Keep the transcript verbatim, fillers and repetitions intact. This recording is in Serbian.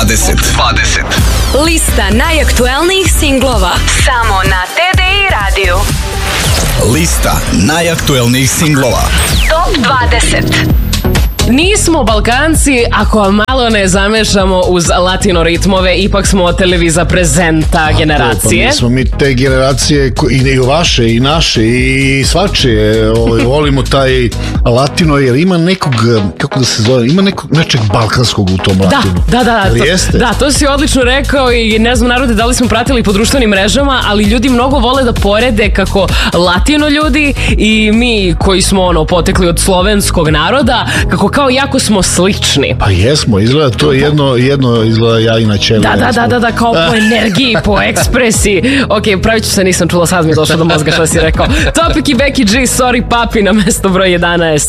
dvadeset. dvadeset. Lista najaktuelnijih singlova samo na T D I radiju. Lista najaktuelnijih singlova. Top dvadeset. Nismo Balkanci ako malo ne zamešamo uz latino ritmove, ipak smo televiza prezenta generacije. Pa mi smo mi te generacije i vaše i naše i svačije, volimo taj latino jer ima nekog, kako da se zove, ima nekog nečeg balkanskog u tom latinu. Da, da, da, ali to, jeste? Da, to si odlično rekao i ne znam narode da li smo pratili po društvenim mrežama, ali ljudi mnogo vole da porede kako latino ljudi i mi koji smo ono potekli od slovenskog naroda, kako kao jako smo slični. Pa jesmo, izgleda to jedno, jedno izgleda ja i na čelu. Da, da, da, da, da, kao po energiji, po ekspresiji. Ok, pravit ću se, nisam čula, sad mi je došlo do mozga što si rekao. Topik i Becky G, Sorry Papi na mesto broj jedanaest.